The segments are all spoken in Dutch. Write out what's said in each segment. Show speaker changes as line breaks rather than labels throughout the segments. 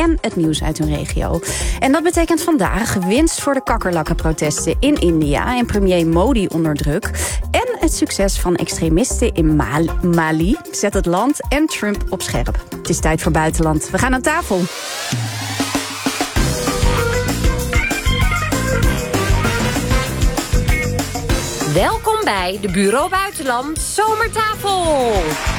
en het nieuws uit hun regio. En dat betekent vandaag winst voor de kakkerlakkenprotesten in India en premier Modi onder druk. En het succes van extremisten in Mali zet het land en Trump op scherp. Het is tijd voor buitenland. We gaan aan tafel.
Welkom bij de Bureau Buitenland Zomertafel.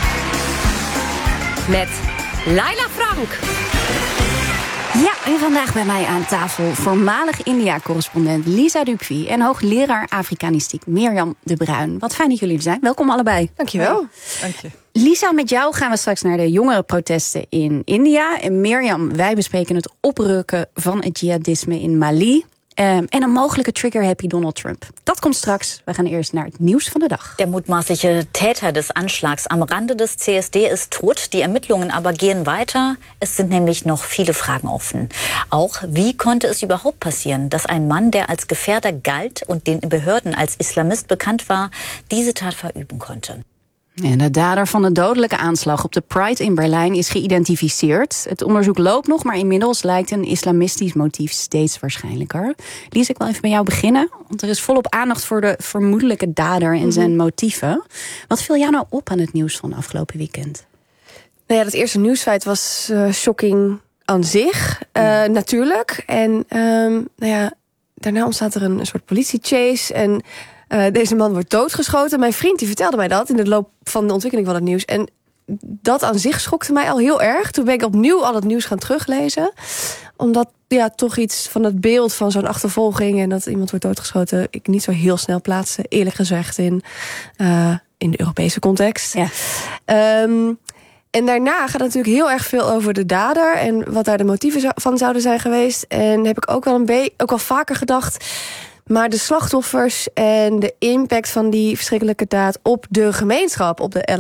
Met Laila Frank.
Ja, en vandaag bij mij aan tafel voormalig India-correspondent Lisa Dupuy en hoogleraar Afrikanistiek Mirjam de Bruin. Wat fijn dat jullie er zijn. Welkom allebei.
Dankjewel. Dank je.
Lisa, met jou gaan we straks naar de jongerenprotesten in India. En Mirjam, wij bespreken het oprukken van het jihadisme in Mali. En een mogelijke trigger-happy Donald Trump. Dat komt straks. We gaan eerst naar het nieuws van de dag.
Der mutmaßliche Täter des Anschlags am Rande des CSD ist tot. Die Ermittlungen aber gehen weiter. Es sind nämlich noch viele Fragen offen. Auch wie konnte es überhaupt passieren, dass ein Mann, der als Gefährder galt und den Behörden als Islamist bekannt war, diese Tat verüben konnte?
En de dader van de dodelijke aanslag op de Pride in Berlijn is geïdentificeerd. Het onderzoek loopt nog, maar inmiddels lijkt een islamistisch motief steeds waarschijnlijker. Lies, ik wil even bij jou beginnen. Want er is volop aandacht voor de vermoedelijke dader en zijn motieven. Wat viel jou nou op aan het nieuws van afgelopen weekend?
Nou ja, dat eerste nieuwsfeit was shocking aan zich, natuurlijk. En daarna ontstaat er een soort politiechase en deze man wordt doodgeschoten. Mijn vriend die vertelde mij dat in de loop van de ontwikkeling van het nieuws. En dat aan zich schokte mij al heel erg. Toen ben ik opnieuw al het nieuws gaan teruglezen. Omdat toch iets van het beeld van zo'n achtervolging en dat iemand wordt doodgeschoten ik niet zo heel snel plaatste, eerlijk gezegd, in de Europese context. Ja. En daarna gaat het natuurlijk heel erg veel over de dader en wat daar de motieven van zouden zijn geweest. En heb ik ook wel vaker gedacht, maar de slachtoffers en de impact van die verschrikkelijke daad op de gemeenschap, op de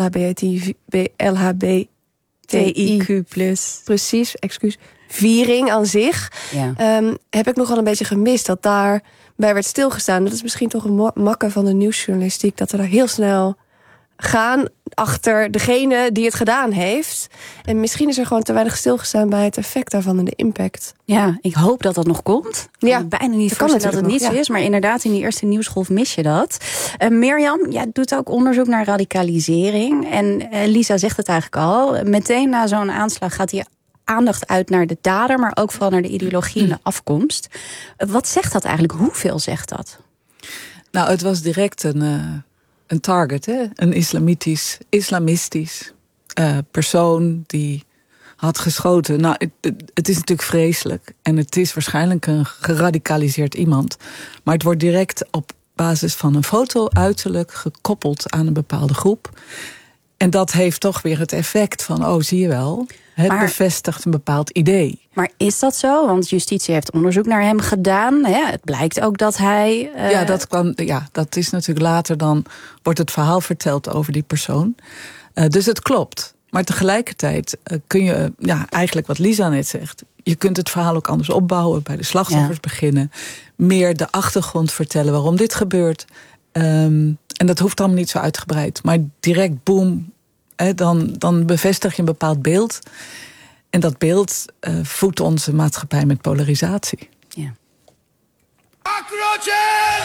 LHBTIQ+. Precies, viering aan zich, heb ik nogal een beetje gemist dat daarbij werd stilgestaan. Dat is misschien toch een makke van de nieuwsjournalistiek, dat we daar heel snel gaan achter degene die het gedaan heeft. En misschien is er gewoon te weinig stilgestaan bij het effect daarvan en de impact.
Ja, ik hoop dat dat nog komt.
Ja,
bijna niet voorstellen dat het niet zo is. Maar inderdaad, in die eerste nieuwsgolf mis je dat. Mirjam, jij doet ook onderzoek naar radicalisering. En Lisa zegt het eigenlijk al. Meteen na zo'n aanslag gaat die aandacht uit naar de dader, maar ook vooral naar de ideologie en de afkomst. Wat zegt dat eigenlijk? Hoeveel zegt dat?
Nou, het was direct een target, hè? Een islamistisch persoon die had geschoten. Nou, het is natuurlijk vreselijk. En het is waarschijnlijk een geradicaliseerd iemand. Maar het wordt direct op basis van een foto uiterlijk gekoppeld aan een bepaalde groep. En dat heeft toch weer het effect van, zie je wel, het bevestigt een bepaald idee.
Maar is dat zo? Want justitie heeft onderzoek naar hem gedaan. Het blijkt ook dat hij
dat is natuurlijk later, dan wordt het verhaal verteld over die persoon. Dus het klopt. Maar tegelijkertijd kun je, eigenlijk wat Lisa net zegt, je kunt het verhaal ook anders opbouwen, bij de slachtoffers beginnen, meer de achtergrond vertellen waarom dit gebeurt. En dat hoeft allemaal niet zo uitgebreid. Maar direct, boom, dan bevestig je een bepaald beeld. En dat beeld voedt onze maatschappij met polarisatie.
Ja.
Cockroaches!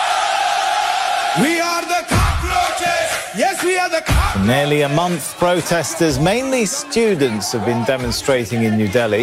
We are the cockroaches! Yes, we are the cockroaches!
For nearly a month, protesters, mainly students, have been demonstrating in New Delhi.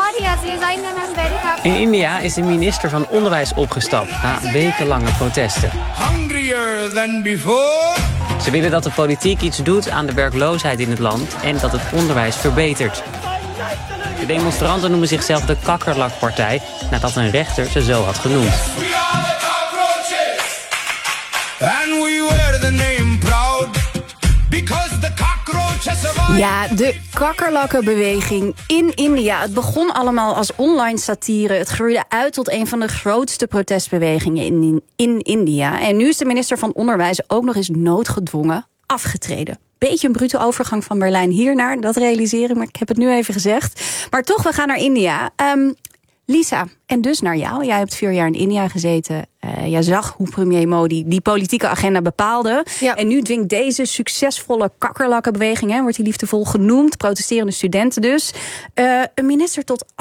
In India is de minister van Onderwijs opgestapt na wekenlange protesten.
Hungrier than before.
Ze willen dat de politiek iets doet aan de werkloosheid in het land en dat het onderwijs verbetert. De demonstranten noemen zichzelf de Kakkerlakpartij, nadat een rechter ze zo had genoemd.
We are the cockroaches. And we wear the name proud. Because the cockroaches survive.
Ja, de kakkerlakkenbeweging in India. Het begon allemaal als online satire. Het groeide uit tot een van de grootste protestbewegingen in India. En nu is de minister van Onderwijs ook nog eens noodgedwongen afgetreden. Beetje een brute overgang van Berlijn hiernaar, dat realiseren, maar ik heb het nu even gezegd. Maar toch, we gaan naar India. Lisa, en dus naar jou. Jij hebt 4 jaar in India gezeten. Jij zag hoe premier Modi die politieke agenda bepaalde. Ja. En nu dwingt deze succesvolle kakkerlakkenbeweging, wordt die liefdevol genoemd, protesterende studenten dus, een minister tot